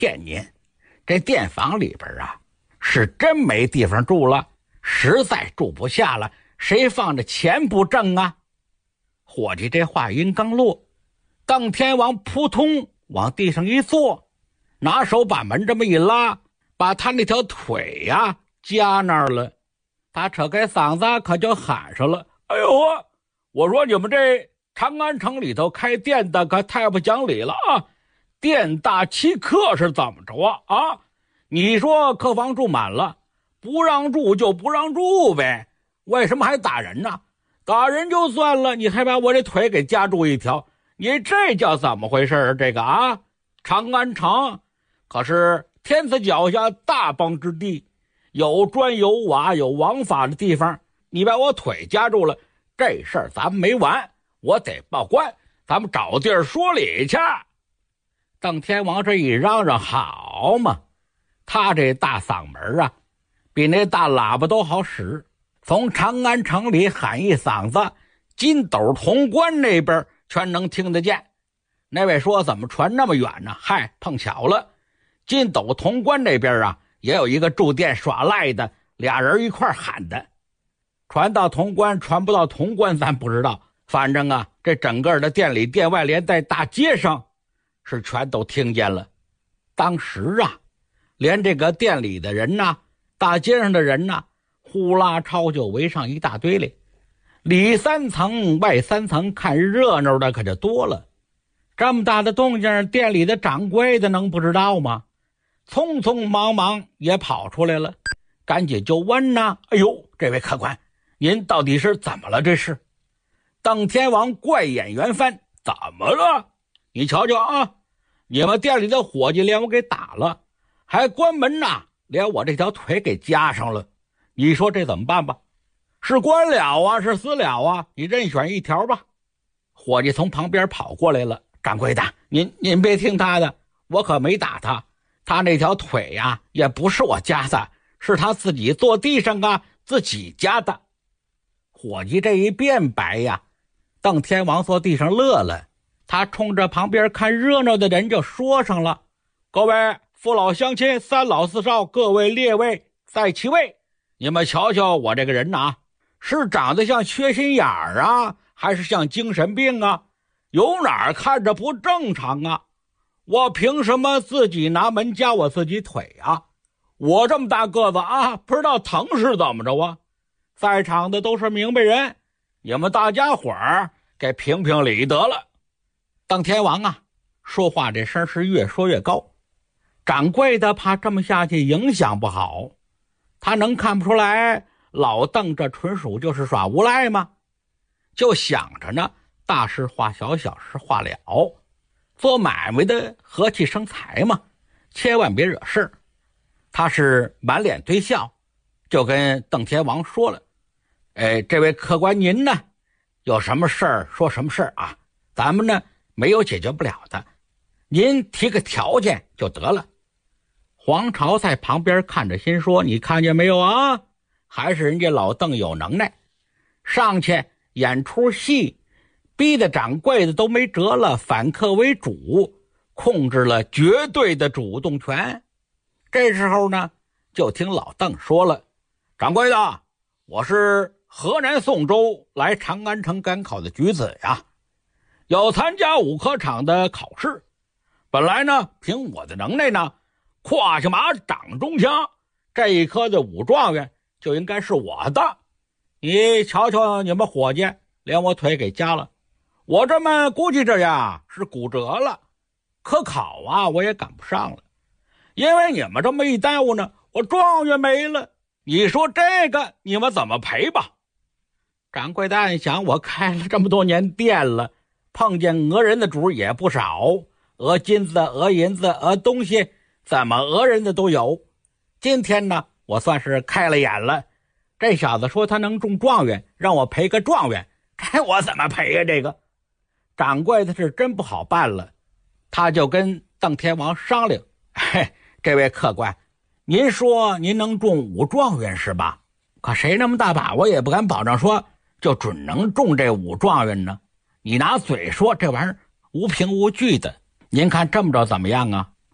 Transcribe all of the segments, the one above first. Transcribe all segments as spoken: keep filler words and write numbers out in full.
电您，这店房里边啊，是真没地方住了，实在住不下了，谁放着钱不挣啊？伙计这话音刚落，邓天王扑通往地上一坐，拿手把门这么一拉，把他那条腿呀、啊、夹那儿了。他扯开嗓子可就喊上了：哎呦啊！我说你们这长安城里头开店的可太不讲理了啊！店大欺客是怎么着啊？啊！你说客房住满了，不让住就不让住呗，为什么还打人呢？打人就算了，你还把我这腿给夹住一条，你这叫怎么回事啊？这个啊，长安城可是天子脚下大邦之地，有砖有瓦有王法的地方，你把我腿夹住了，这事儿咱们没完，我得报官，咱们找地儿说理去。邓天王这一嚷嚷，好嘛，他这大嗓门啊，比那大喇叭都好使。从长安城里喊一嗓子，金斗潼关那边全能听得见。那位说怎么传那么远呢？嗨，碰巧了，金斗潼关那边啊，也有一个住店耍赖的，俩人一块喊的。传到潼关传不到潼关咱不知道，反正啊，这整个的店里店外连在大街上是全都听见了。当时啊，连这个店里的人呐，大街上的人呐，呼啦超就围上一大堆来，里三层外三层看热闹的可就多了。这么大的动静，店里的掌柜的能不知道吗？匆匆忙忙也跑出来了，赶紧就问呐：哎呦，这位客官，您到底是怎么了？这是？邓天王怪眼圆翻：怎么了？你瞧瞧啊，你们店里的伙计连我给打了，还关门呐，连我这条腿给夹上了，你说这怎么办吧？是关了啊，是私了啊，你任选一条吧。伙计从旁边跑过来了：掌柜的，您您别听他的，我可没打他，他那条腿呀、啊、也不是我夹的，是他自己坐地上啊自己夹的。伙计这一辩白呀，邓天王坐地上乐了，他冲着旁边看热闹的人就说上了：各位父老乡亲，三老四少，各位列位在其位，你们瞧瞧我这个人呐，是长得像缺心眼儿啊，还是像精神病啊？有哪儿看着不正常啊？我凭什么自己拿门夹我自己腿啊？我这么大个子啊，不知道疼是怎么着啊？在场的都是明白人，你们大家伙儿给评评理得了。邓天王啊，说话这声是越说越高，掌柜的怕这么下去影响不好，他能看不出来老邓这纯属就是耍无赖吗？就想着呢，大事化小，小事化了，做买卖的和气生财嘛，千万别惹事。他是满脸堆笑，就跟邓天王说了：哎，这位客官您呢，有什么事儿说什么事儿啊，咱们呢没有解决不了的，您提个条件就得了。黄巢在旁边看着心说：你看见没有啊，还是人家老邓有能耐，上去演出戏，逼得掌柜的都没辙了，反客为主，控制了绝对的主动权。这时候呢，就听老邓说了：掌柜的，我是河南宋州来长安城赶考的举子呀，要参加武科场的考试。本来呢，凭我的能耐呢，胯下马掌中枪，这一科的武状元就应该是我的。你瞧瞧你们伙计，连我腿给夹了，我这么估计着呀是骨折了，科考啊我也赶不上了，因为你们这么一耽误呢，我状元没了。你说这个你们怎么赔吧？掌柜的暗想，我开了这么多年店了，碰见讹人的主也不少，讹金子讹银子讹东西，怎么讹人的都有。今天呢，我算是开了眼了，这小子说他能中状元，让我赔个状元，这我怎么赔呀？这个掌柜的是真不好办了，他就跟邓天王商量：嘿，这位客官，您说您能中武状元是吧？可谁那么大把握也不敢保证说就准能中这武状元呢？你拿嘴说这玩意儿无凭无据的，您看这么着怎么样啊？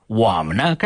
我们呢